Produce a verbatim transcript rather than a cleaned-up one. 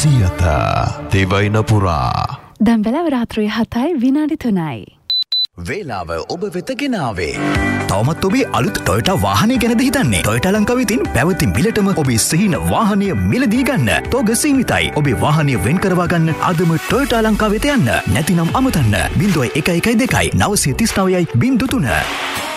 සියත දෙවයින පුරා දැන් වෙලාව රාත්‍රී හතයි විනාඩි තුනයි. වේලාව ඔබ වෙත ගෙනාවේ. තවමත් ඔබේ අලුත් ටොයෝටා වාහනය ගැනද හිතන්නේ? ටොයෝටා ලංකාවේ තියෙන පැවති මිලටම ඔබේ සිහින වාහනය මිලදී ගන්න. තෝග සීමිතයි. ඔබේ වාහනය වෙන් කරවා ගන්න අදම ටොයෝටා ලංකාවට යන්න. නැතිනම් අමතන්න. ज़ीरो एक एक दो नौ तीन नौ ज़ीरो तीन